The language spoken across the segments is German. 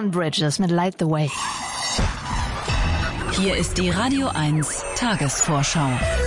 Leon Bridges mit Light the Way. Hier ist die Radio 1 Tagesvorschau.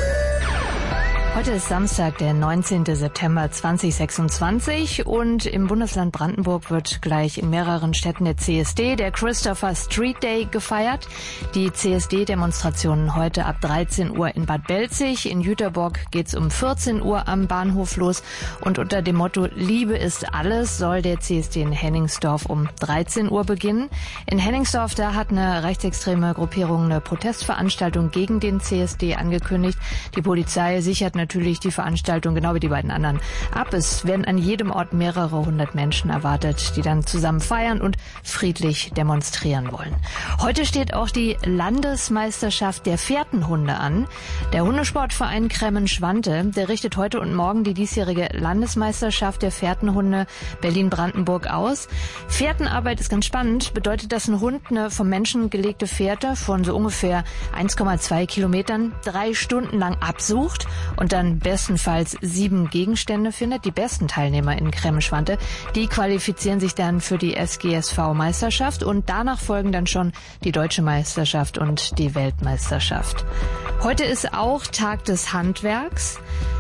Heute ist Samstag, der 19. September 2026 und im Bundesland Brandenburg wird gleich in mehreren Städten der CSD, der Christopher Street Day, gefeiert. Die CSD-Demonstrationen heute ab 13 Uhr in Bad Belzig. In Jüterbock geht's um 14 Uhr am Bahnhof los und unter dem Motto Liebe ist alles soll der CSD in Hennigsdorf um 13 Uhr beginnen. In Hennigsdorf, da hat eine rechtsextreme Gruppierung eine Protestveranstaltung gegen den CSD angekündigt. Die Polizei sichert natürlich die Veranstaltung genau wie die beiden anderen ab. Es werden an jedem Ort mehrere hundert Menschen erwartet, die dann zusammen feiern und friedlich demonstrieren wollen. Heute steht auch die Landesmeisterschaft der Fährtenhunde an. Der Hundesportverein Kremmen-Schwante, der richtet heute und morgen die diesjährige Landesmeisterschaft der Fährtenhunde Berlin-Brandenburg aus. Fährtenarbeit ist ganz spannend, bedeutet, dass ein Hund eine vom Menschen gelegte Fährte von so ungefähr 1,2 Kilometern 3 Stunden lang absucht und dann bestenfalls 7 Gegenstände findet. Die besten Teilnehmer in Kremmen-Schwante, die qualifizieren sich dann für die SGSV-Meisterschaft und danach folgen dann schon die Deutsche Meisterschaft und die Weltmeisterschaft. Heute ist auch Tag des Handwerks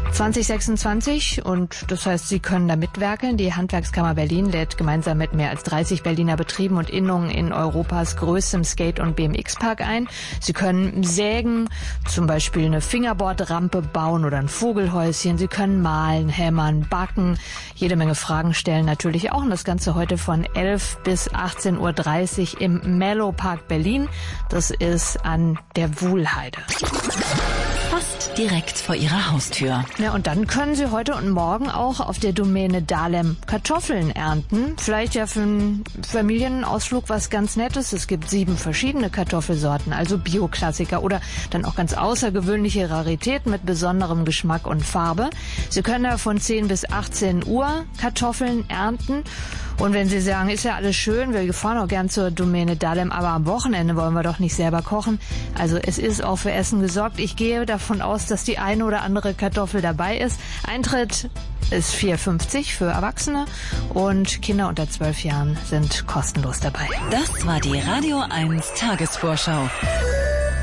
2026 und das heißt, Sie können da mitwerkeln. Die Handwerkskammer Berlin lädt gemeinsam mit mehr als 30 Berliner Betrieben und Innungen in Europas größtem Skate- und BMX-Park ein. Sie können sägen, zum Beispiel eine Fingerboardrampe bauen oder ein Vogelhäuschen. Sie können malen, hämmern, backen, jede Menge Fragen stellen natürlich auch. Und das Ganze heute von 11 bis 18.30 Uhr im Mellow Park Berlin. Das ist an der Wuhlheide. Fast direkt vor Ihrer Haustür. Ja, und dann können Sie heute und morgen auch auf der Domäne Dahlem Kartoffeln ernten. Vielleicht ja für einen Familienausflug was ganz Nettes. Es gibt 7 verschiedene Kartoffelsorten, also Bio-Klassiker oder dann auch ganz außergewöhnliche Raritäten mit besonderem Geschmack und Farbe. Sie können da von 10 bis 18 Uhr Kartoffeln ernten. Und wenn Sie sagen, ist ja alles schön, wir fahren auch gern zur Domäne Dahlem, aber am Wochenende wollen wir doch nicht selber kochen. Also es ist auch für Essen gesorgt. Ich gehe davon aus, dass die eine oder andere Kartoffel dabei ist. Eintritt ist 4,50 für Erwachsene und Kinder unter 12 Jahren sind kostenlos dabei. Das war die Radio 1 Tagesvorschau.